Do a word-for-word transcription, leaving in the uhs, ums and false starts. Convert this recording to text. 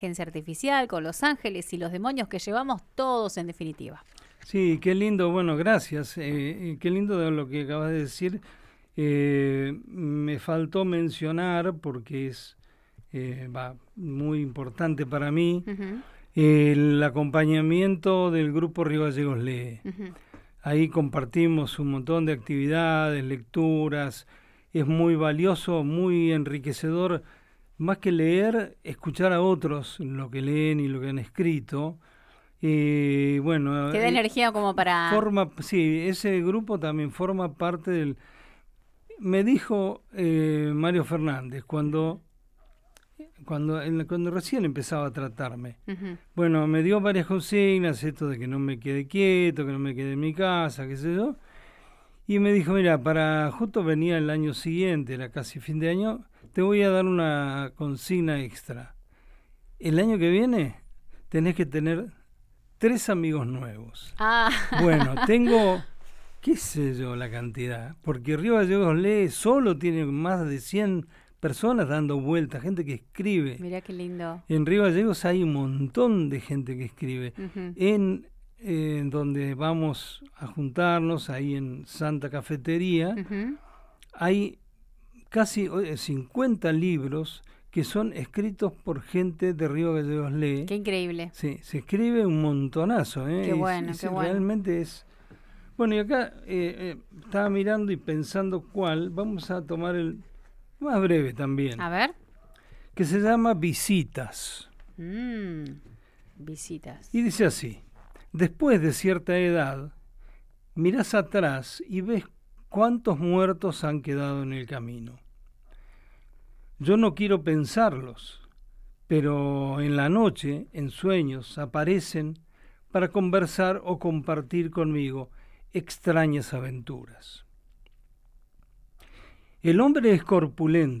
inteligencia artificial, con los ángeles y los demonios que llevamos todos en definitiva. Sí, qué lindo, bueno, gracias. Eh, qué lindo de lo que acabas de decir. Eh, me faltó mencionar, porque es eh, va, muy importante para mí, Uh-huh. el acompañamiento del Grupo Río Gallegos Lee. Uh-huh. Ahí compartimos un montón de actividades, lecturas. Es muy valioso, muy enriquecedor, más que leer, escuchar a otros lo que leen y lo que han escrito. Y bueno, Te da eh, energía como para... forma, sí, ese grupo también forma parte del... Me dijo eh, Mario Fernández cuando, cuando, en, cuando recién empezaba a tratarme. Uh-huh. Bueno, me dio varias consignas, esto de que no me quede quieto, que no me quede en mi casa, qué sé yo. Y me dijo, mira, para justo venía el año siguiente, era casi fin de año, te voy a dar una consigna extra. El año que viene tenés que tener tres amigos nuevos. Ah. Bueno, tengo, qué sé yo, la cantidad, porque Río Gallegos Lee solo tiene más de cien personas dando vueltas, gente que escribe. Mirá qué lindo. En Río Gallegos hay un montón de gente que escribe. Uh-huh. En eh, donde vamos a juntarnos, ahí en Santa Cafetería, Uh-huh. hay casi cincuenta libros que son escritos por gente de Río Gallegos Lee. Qué increíble. Sí, se escribe un montonazo, ¿eh? Qué bueno, es, es, qué bueno. Realmente es... Bueno, y acá eh, eh, estaba mirando y pensando cuál. Vamos a tomar el más breve también. A ver. Que se llama Visitas. Mm, visitas. Y dice así. Después de cierta edad, mirás atrás y ves cuántos muertos han quedado en el camino. Yo no quiero pensarlos, pero en la noche, en sueños, aparecen para conversar o compartir conmigo extrañas aventuras. El hombre es corpulento.